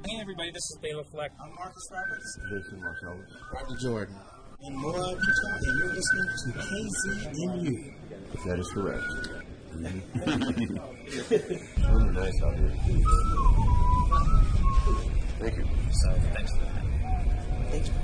Hey everybody, this is Baylor Fleck. I'm Marcus Roberts. Jason Marcellus. Robbie Jordan. And Moab Utah, and you're listening to KZMU. That is correct. It's really nice out here. Thank you. So, thanks for that. Thank you.